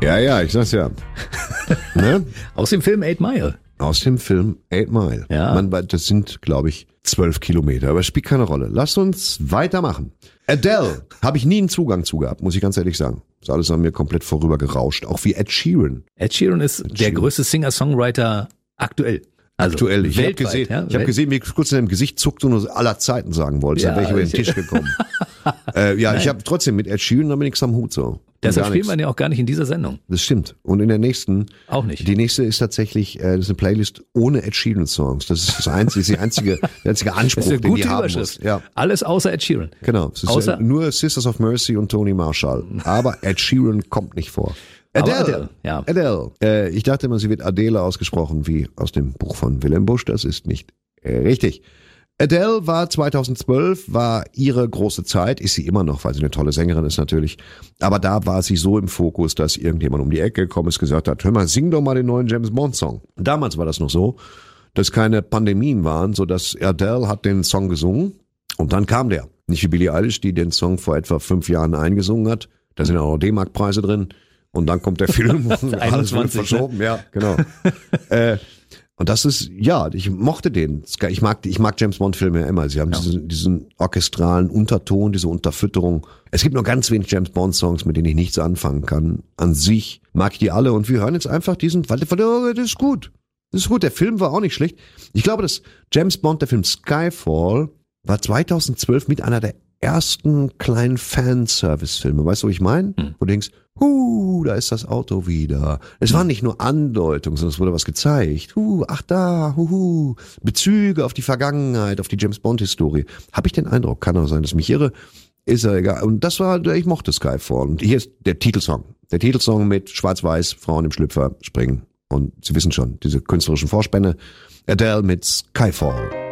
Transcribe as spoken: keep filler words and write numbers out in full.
Ja, ja, ich sag's ja. Ne? Aus dem Film Eight Mile. Aus dem Film Eight Mile. Ja. Man, das sind, glaube ich, zwölf Kilometer, aber es spielt keine Rolle. Lass uns weitermachen. Adele habe ich nie einen Zugang zu gehabt, muss ich ganz ehrlich sagen. Ist alles an mir komplett vorüber gerauscht. Auch wie Ed Sheeran. Ed Sheeran ist Ed der Sheeran. größte Singer-Songwriter aktuell. Also Aktuell. Ich habe weltweit, gesehen, ja, ich hab gesehen, wie kurz in deinem Gesicht zuckt und du aller Zeiten sagen wolltest. Ja, dann wäre ich über den ich- Tisch gekommen. äh, ja, ich habe trotzdem mit Ed Sheeran da bin ich am Hut so. Deshalb Gar spielen nichts. wir ja auch gar nicht in dieser Sendung. Das stimmt. Und in der nächsten, Auch nicht. die nächste ist tatsächlich, äh, das ist eine Playlist ohne Ed Sheeran Songs. Das ist das einzige, ist die einzige, der einzige Anspruch, Das ist eine den gute die haben Überschrift. muss. Ja, Alles außer Ed Sheeran. genau. Es ist Außer- äh, nur Sisters of Mercy und Tony Marshall. Aber Ed Sheeran kommt nicht vor. Aber Adele. Adele, ja. Adele. Äh, ich dachte immer, sie wird Adele ausgesprochen, wie aus dem Buch von Willem Busch. Das ist nicht äh, richtig. Adele war zweitausendzwölf, war ihre große Zeit, ist sie immer noch, weil sie eine tolle Sängerin ist natürlich. Aber da war sie so im Fokus, dass irgendjemand um die Ecke gekommen ist, gesagt hat, hör mal, sing doch mal den neuen James Bond Song. Damals war das noch so, dass keine Pandemien waren, so dass Adele hat den Song gesungen und dann kam der. Nicht wie Billie Eilish, die den Song vor etwa fünf Jahren eingesungen hat. Da sind auch noch D-Mark-Preise drin. Und dann kommt der Film. Alles wird einundzwanzig, verschoben, ja, genau. äh, und das ist, ja, ich mochte den. Ich mag, ich mag James Bond Filme ja immer. Sie haben Ja. diesen, diesen orchestralen Unterton, diese Unterfütterung. Es gibt nur ganz wenig James Bond Songs, mit denen ich nichts anfangen kann. An sich mag ich die alle und wir hören jetzt einfach diesen, weil, weil das ist gut. Das ist gut. Der Film war auch nicht schlecht. Ich glaube, dass James Bond, der Film Skyfall, war zweitausendzwölf mit einer der ersten kleinen Fanservice-Filme. Weißt du, was ich meine? Hm. Wo du denkst, huh, da ist das Auto wieder. Es war nicht nur Andeutung, sondern es wurde was gezeigt. Huh, ach da, huhu. Bezüge auf die Vergangenheit, auf die James-Bond-Historie. Habe ich den Eindruck, kann auch sein, dass mich irre, ist ja egal. Und das war, ich mochte Skyfall. Und hier ist der Titelsong. Der Titelsong mit Schwarz-Weiß, Frauen im Schlüpfer springen. Und Sie wissen schon, diese künstlerischen Vorspänne. Adele mit Skyfall.